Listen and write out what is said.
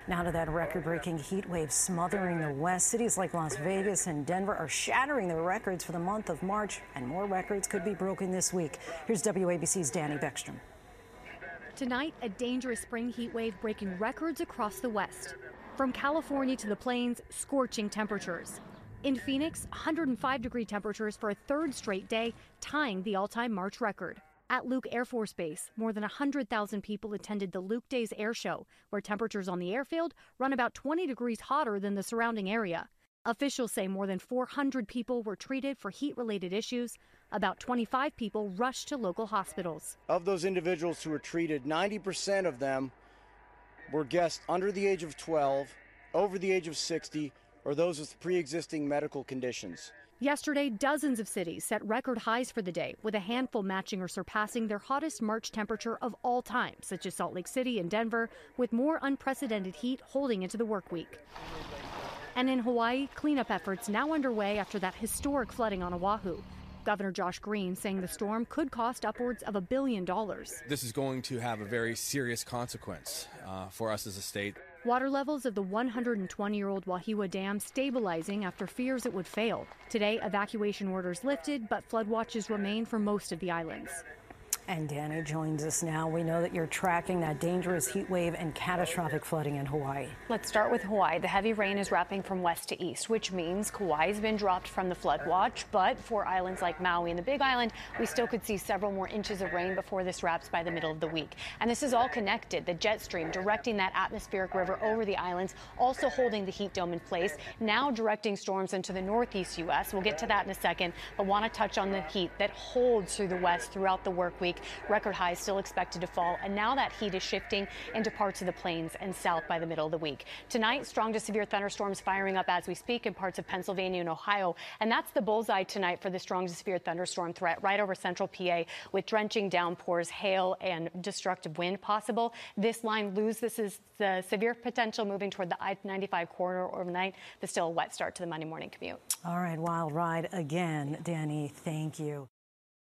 Now to that record-breaking heat wave smothering the West. Cities like Las Vegas and Denver are shattering their records for the month of March, and more records could be broken this week. Here's WABC's Danny Beckstrom. Tonight, a dangerous spring heat wave breaking records across the West. From California to the plains, scorching temperatures. In Phoenix, 105-degree temperatures for a third straight day, tying the all-time March record. At Luke Air Force Base, more than 100,000 people attended the Luke Days Air Show, where temperatures on the airfield run about 20 degrees hotter than the surrounding area. Officials say more than 400 people were treated for heat-related issues. About 25 people rushed to local hospitals. Of those individuals who were treated, 90% of them were guests under the age of 12, over the age of 60, or those with pre-existing medical conditions. Yesterday, dozens of cities set record highs for the day, with a handful matching or surpassing their hottest March temperature of all time, such as Salt Lake City and Denver, with more unprecedented heat holding into the work week. And in Hawaii, cleanup efforts now underway after that historic flooding on Oahu. Governor Josh Green saying the storm could cost upwards of $1 billion. This is going to have a very serious consequence for us as a state. Water levels of the 120-year-old Wahiawa Dam stabilizing after fears it would fail. Today, evacuation orders lifted, but flood watches remain for most of the islands. And Danny joins us now. We know that you're tracking that dangerous heat wave and catastrophic flooding in Hawaii. Let's start with Hawaii. The heavy rain is wrapping from west to east, which means Kauai's been dropped from the flood watch. But for islands like Maui and the Big Island, we still could see several more inches of rain before this wraps by the middle of the week. And this is all connected. The jet stream directing that atmospheric river over the islands, also holding the heat dome in place, now directing storms into the northeast U.S. We'll get to that in a second, but want to touch on the heat that holds through the west throughout the work week. Record highs still expected to fall, and now that heat is shifting into parts of the plains and south by the middle of the week. Tonight, strong to severe thunderstorms firing up as we speak in parts of Pennsylvania and Ohio, and that's the bullseye tonight for the strong to severe thunderstorm threat right over central PA, with drenching downpours, hail, and destructive wind possible. This line this is the severe potential moving toward the I-95 corridor overnight, but still a wet start to the Monday morning commute. All right, wild ride again. Danny, thank you.